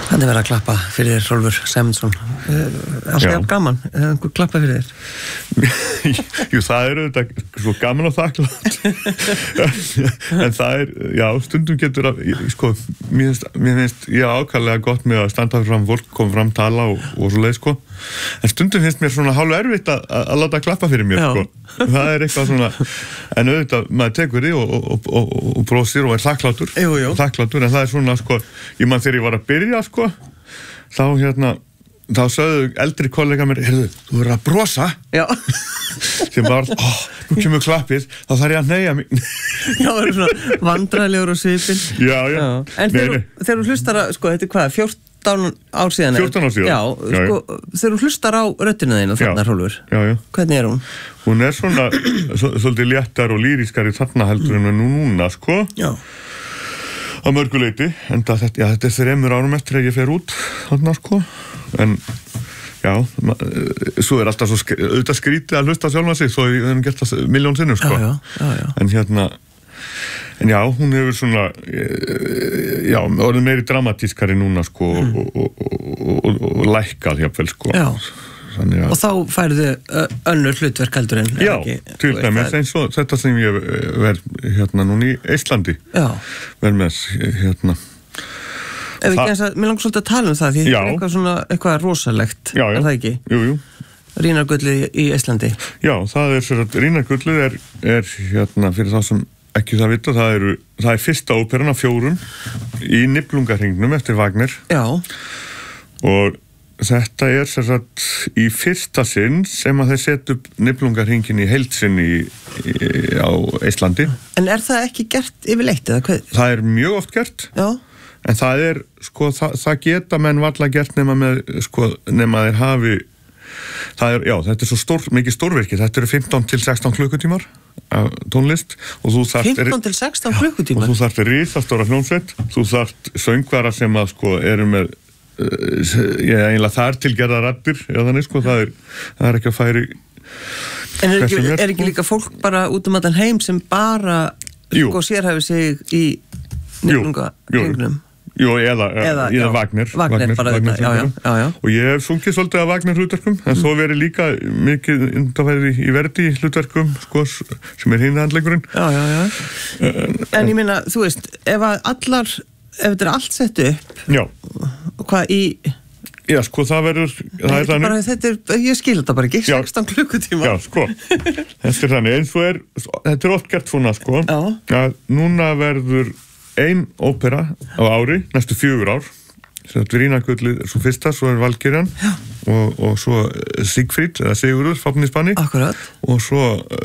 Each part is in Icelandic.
Þannig verið að klappa fyrir þér, Hrólfur Sæmundsson. Alltaf gaman, einhver klappa fyrir þér. Jú, það þetta svo gaman og þakklátt. En það já, stundum getur að, sko, mér finnst ég ákaflega gott með að standa fram fólk, koma fram, tala og svo leið, sko. En stundum finnst mér svona hálf erfitt að láta klappa fyrir mér, sko. Það eitthvað svona, en auðvitað, maður tekur því og brosir og þakklátur. Þakklátur, en það svona, sko, ég man þegar ég var að byrja, sko, þá sögðu eldri kollega mér, heyrðu, þú verður að brosa. Já. Sem bara, nú kemur klappið, þá þarf ég að hneigja mig. Já, það eru svona vandræðilegur og svipinn. Já. En þegar þú hlustar að, sko, þetta er hvað, 14 ár síðan? 14 ár síðan. Já, sko, þegar þú hlustar á röddina þína þarna, Hrólfur. Já. Hvernig hún? Hún svona, svolítið léttar og lýrískari þarna heldur en núna, sko. Já. Á mörguleiti, en þetta er 3 árum eftir að ég fer út þarna, sko. En já, svo alltaf svo auðvitað skrítið að hlusta sjálfa sig, svo ég hef gert það milljón sinnum, sko. Já. En já, hún hefur svona, já, orðið meiri dramatískari núna, sko, og lækkað hjapvel, sko. Já. Og þá færðu önnur hlutverk heldur en já, til dæmis eins og þetta sem ég verð núna í Íslandi. Já. Verð með Ef ekki eins að, mér langar svolítið að tala það því þetta er eitthvað rosalegt, er það ekki? Jú. Rínargullið í Íslandi. Já, það Rínargullið er fyrir þá sem ekki það vita, það er fyrsta óperan af 4 í Niflungahringnum eftir Wagner. Já. Og þetta er í fyrsta sinn sem að þeir setja upp Niflungahringin í heild sinni á Íslandi. En það ekki gert yfirleitt eða hvað? Það er mjög oft gert. Já. En það sko, það geta menn varla gert nema þeir hafi, þetta er svo mikið stórvirki, þetta eru 15 til 16 klukkutímar af tónlist og þú þarft 15 til 16 klukkutímar? Og þú þarft risastóra hljómsveit, þú þarft söngvara sem að sko eru með eiginlega þar til gerða raddir, þannig sko, það er ekki að færi. En er ekki líka fólk bara út allan heim sem bara sko sérhæfir sig í Niflungahringnum? Jú, eða Wagner bara þetta, já. Og ég hef sungið svolítið af Wagner hlutverkum, en svo verið líka mikið undanfærið í Verdi hlutverkum, sko, sem hinhandleggurinn. Já. En ég meina, þú veist, ef þetta er allt sett upp, já. Hvað í... Já, sko, það verður... ég skil þetta bara ekki, 16 klukkutíma. Já, sko, þetta er þannig, eins og þetta er oft gert svona, sko, að núna verður 1 ópera á ári, næstu 4 ár. Rínargullið er svo fyrsta, svo er Valkyrjan og svo Siegfried, eða Sigurður, Fáfnisbanni. Akkurat. Og svo,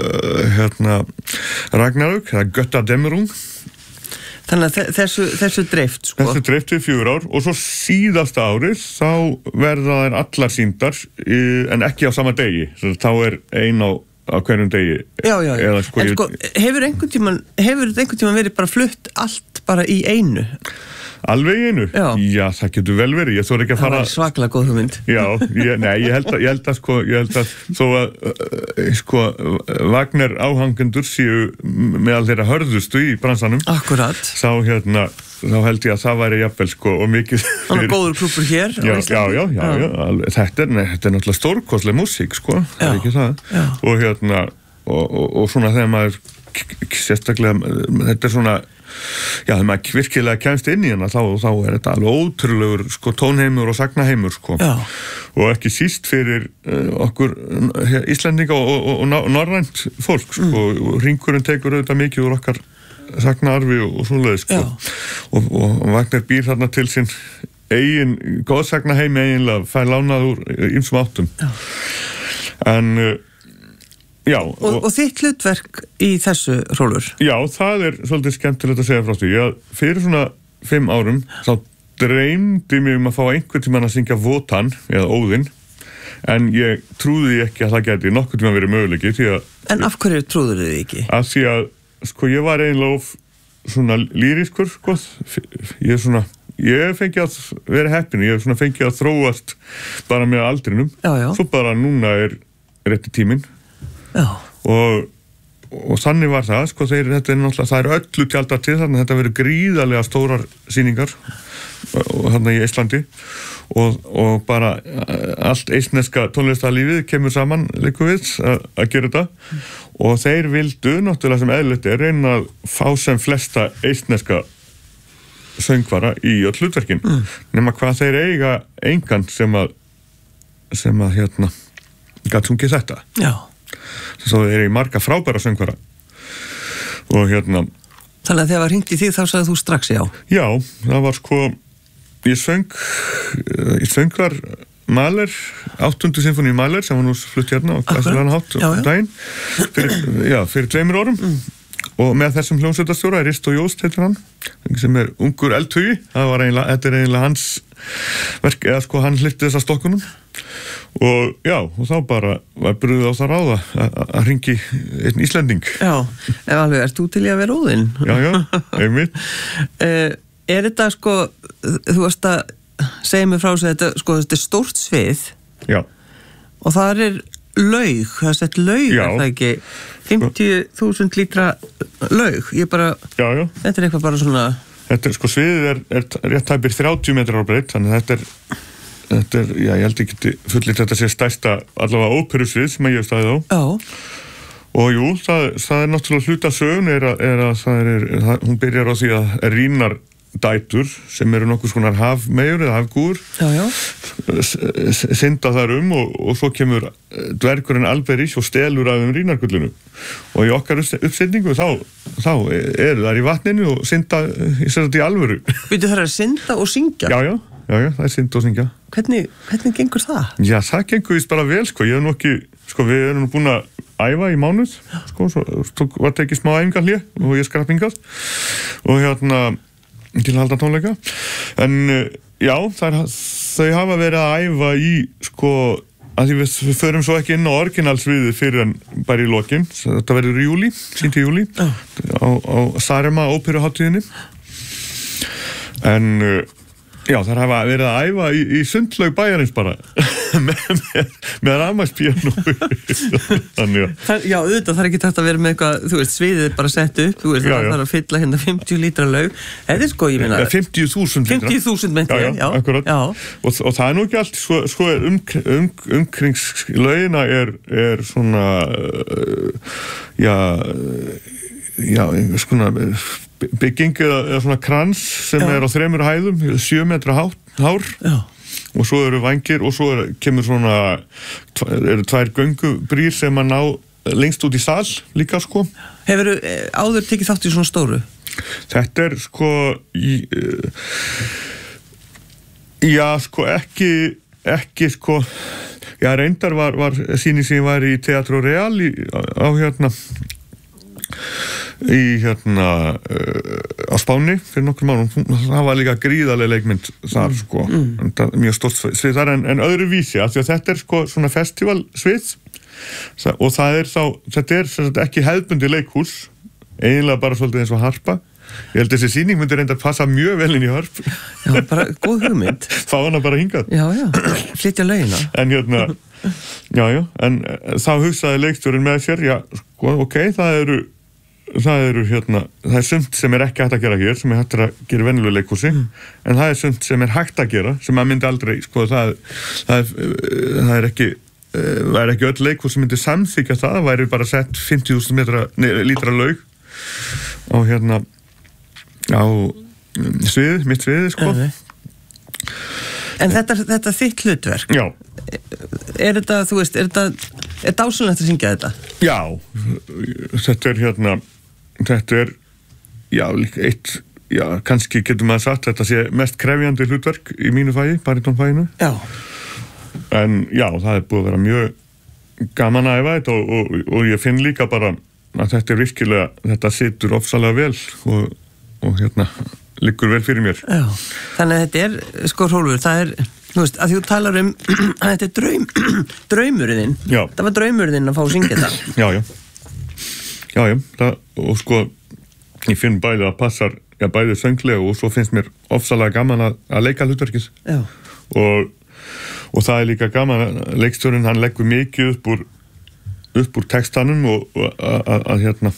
Ragnarök, eða Götterdämmerung. Þannig að þessu dreift, sko. Þessu dreift við 4 ár og svo síðasta árið þá verða þær allar sýndar en ekki á sama degi. Þá er 1 á hverjum degi. Já. En sko, hefur einhvern tímann verið bara flutt allt bara í einu? Alveg í einu? Já, það getur vel verið. Ég þori ekki að fara... Það var svaklega góð hugmynd. Já, ég held að þó að Wagner áhangendur séu meðal þeirra hörðustu í bransanum. Akkurat. Þá held ég að það væri jafnvel, sko, og mikið... Þannig að góður klúbbur hér á Íslandi. Já. Þetta er náttúrulega stórkostleg músík, sko. Það er ekki það. Já. Og svona þegar maður sérstaklega, þetta er svona... Já, þegar maður virkilega kemst inn í hana þá er þetta alveg ótrúlegur sko, tónheimur og sagnaheimur sko. Og ekki síst fyrir okkur Íslendinga og norrænt fólk sko. Og hringurinn tekur auðvitað mikið úr okkar sagnaarfi og svoleiðis sko. Og Wagner býr þarna til sinn eigin góðsagnaheimi eiginlega fær lánað úr ýmsum áttum. En já, og þitt hlutverk í þessu, Hrólfur? Já, það er svolítið skemmtilegt að segja frá því. Fyrir svona 5 árum þá dreymdi mig að fá einhvern tímann að syngja Wotan eða Óðinn, en ég trúði ekki að það gæti nokkurn tímann verið möguleiki því að... En af hverju trúður þið ekki? Af því að, sko, ég var eiginlega svona lýrískur, sko. Ég fengi að vera heppin, ég fengi að þróast bara með aldrinum. Já. Svo bara núna er rétti tíminn. Já. Og og þannig var það, sko, þetta náttúrulega, það öllu tjaldar til, þannig að þetta verið gríðarlega stórar sýningar þarna í Íslandi og bara allt eistneska tónlistarlífið kemur saman líka við að gera þetta og þeir vildu, náttúrulega sem eðlilegt reyna að fá sem flesta eistneska söngvara í öll hlutverkin nema hvað þeir eiga engan sem að gat sungið þetta. Já. Svo þeir eru marga frábæra söngvara og Þannig að þegar var hringt í þig þá sagði þú strax já? Já, það var sko ég söng var Mahler, 8. symfóníu Mahler sem var nú flutt hérna á Glæsilegan hátt daginn fyrir 2 árum og með þessum hljómsveitarstjóra Risto Jóst heitir hann sem ungur eldhugi, þetta er eiginlega hans verk, eða sko hann hlipti þessa stokkunum og já, og þá bara var brugðið á það ráða að hringi einn Íslending. Já, ef alveg, ert þú til í að vera óðinn? Já, einmitt. Er þetta sko, þú varst að segja mig frá sig þetta er stórt svið. Já. Og það er laug, það er sett laug, er það ekki? 50.000 lítra laug, Já. Þetta er eitthvað bara svona... Þetta sko, sviðið er rétt tæpir 30 metrar á breidd, þannig að þetta er, já, ég held ekki fullir þetta sé stærsta allavega óperusvið sem ég hef staðið á. Já. Og jú, það er náttúrulega hluta sögun hún byrjar á því að Rínar dætur sem eru nokkuð skonar hafmeyjur eða hafgúr synda þar og svo kemur dvergurinn Alberich og stelur af Rínargullinu og í okkar uppsetningu þá eru þar í vatninu og synda í alvöru. Veitu það að synda og syngja? Já, það er synda og syngja. Hvernig gengur það? Já, það gengur vist bara vel, sko. Ég hef nú ekki, sko, við erum búin að æfa í mánuð, sko, svo var tekið smá æfingarhlé og ég skrapp hingað og til að halda tónleika. En já, þau hafa verið að æfa í, sko, að því við förum svo ekki inn á orginalsviðið fyrir en bara í lokin. Þetta verður í júlí, sýnt í júlí, á Sarema óperuhátíðinni. En já, þær hafa verið að æfa í sundlaug bæjarins bara með rafmagnspíanó. Já, auðvitað þarf ekki tætt að vera með eitthvað, þú veist, sviðið bara sett upp, þú veist, það þarf að fylla hérna 50 lítra laug. Þetta er sko, ég meina... 50.000 lítra. 50.000 meinti ég, já. Akkurat. Og það er nú ekki allt, sko umkringslaugina er svona, svona bygging eða svona krans sem er á 3 hæðum, 7 metra hár og svo eru vængir og svo kemur svona eru 2 göngubrýr sem að ná lengst út í sal líka, sko. Hefurðu áður tekið þátt í svona stóru? Þetta er sko já, sko ekki sko já, reyndar var sýning sem var í Teatro Real á á Spáni fyrir nokkur mánuðum, það var líka gríðarlega leikmynd þar, sko mjög stórt svið þar en öðru vísi af því að þetta er sko svona festivalsvið og þetta er ekki hefðbundi leikhús, eiginlega bara svolítið eins og harpa. Ég held þessi sýning myndi reynda að passa mjög vel inn í hörp. Já, bara góð hugmynd. Fá hana bara hingað. Já, flytja lögina. En en þá hugsaði leikstjórinn með sér, já, sko, ok, það er sumt sem er ekki hægt að gera hér, sem er hægt að gera venjulega leikhúsi, en það er sumt sem er hægt að gera, sem maður myndi aldrei, sko, það er ekki öll leikhús sem myndi samþykja það væri bara sett 50.000 lítra laug á mitt sviði, sko. En þetta þitt hlutverk? Já. Er þetta, þú veist, er dásanlegt að syngja þetta? Já, þetta er já, líka eitt, já, kannski getur maður sagt þetta sé mest krefjandi hlutverk í mínu fagi, baritónfaginu. Já. En já, það er búið að vera mjög gaman að æfa þetta og ég finn líka bara að þetta er virkilega, þetta situr ofsalega vel og liggur vel fyrir mér. Já, þannig að þetta er, sko Hrólfur, það er, þú veist, að þú talar að þetta er draumurinn. Já. Það var draumurinn að fá að syngja þetta. Já, og sko, ég finn bæði að passar, bæði sönglega og svo finnst mér ofsalega gaman að leika hlutverkið. Já. Og það er líka gaman að leikstjórinn, hann leggur mikið upp úr upp úr textanum og að hérna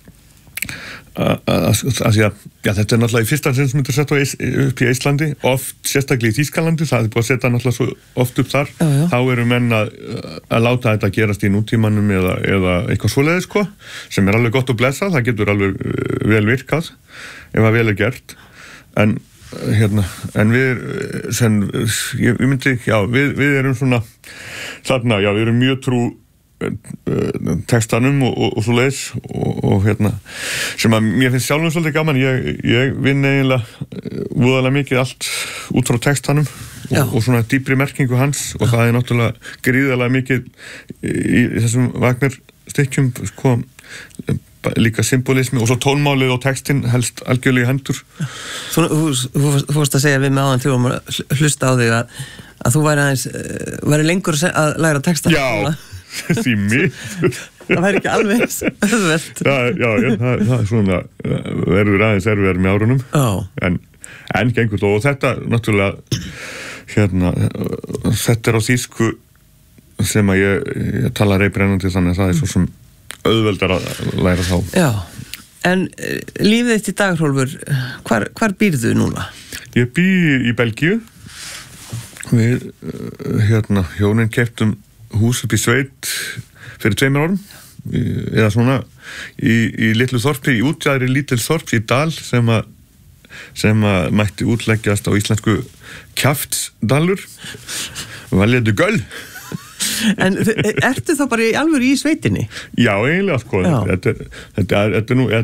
já, þetta náttúrulega í fyrsta sinn sem þetta er sett upp í Íslandi, oft sérstaklega í Þýskalandi, það er búið að setja náttúrulega svo oft upp þar, þá eru menn að láta þetta gerast í nútímanum eða eitthvað svoleiðis, sko, sem er alveg gott að blessa, það getur alveg vel virkað, ef að vel er gert, en við ég myndi, já, við erum svona þarna, já, við erum mjög trú textanum og svo leiðis og sem að mér finnst sjálfum svolítið gaman, ég vinn eiginlega voðalega mikið allt út frá textanum og svona dýpri merkingu hans og það er náttúrulega gríðalega mikið í þessum Wagner stykkjum, sko, líka symbolismi og svo tónmálið og textin helst algjörlega í hendur. Þú vorst að segja við með áðan þegar við hlusta á þig að þú væri lengur að læra texta. Já, því miður. Það væri ekki alveg öðvelt. Það er svona verður aðeins erfiðar með árunum en gengur þó og þetta náttúrulega þetta er á þýsku sem að ég tala reybrennandi þannig að það er svo sem auðveldar að læra þá. Já, en lífið þitt í dag, Hrólfur, hvar býrðu núna? Ég bý í Belgíu. Við hjónin keyptum hús upp í sveit fyrir 2 árum eða svona í litlu þorpi, í útjaðri lítil þorp í Dal sem að mætti útleggjast á íslensku Kjaftsdalur Valjedu Göll. En ertu þá bara í alvöru í sveitinni? Já, eiginlega, sko. Þetta er nú